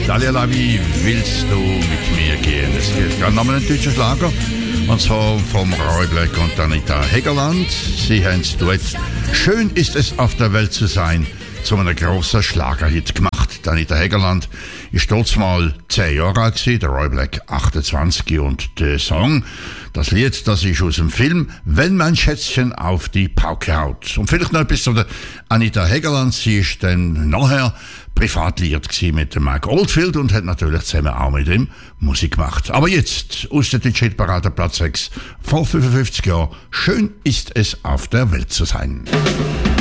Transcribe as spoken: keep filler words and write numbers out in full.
Dalia Lavi, willst du mit mir gehen? Es geht gerade um einen deutschen Schlager. Und zwar vom Roy Black und Anita Hegerland. Sie haben das Duett Schön ist es auf der Welt zu sein zu einem grossen Schlagerhit gemacht. Anita Hegerland ist stolz mal zehn Jahre alt gewesen, der Roy Black achtundzwanzig, und der Song, das Lied, das ist aus dem Film Wenn mein Schätzchen auf die Pauke haut. Und vielleicht noch etwas zu der Anita Hegerland. Sie ist dann nachher privat liiert gewesen mit dem Mike Oldfield und hat natürlich zusammen auch mit ihm Musik gemacht. Aber jetzt aus der deutschen Hitparade Platz sechs vor fünfundfünfzig Jahren. Schön ist es auf der Welt zu sein.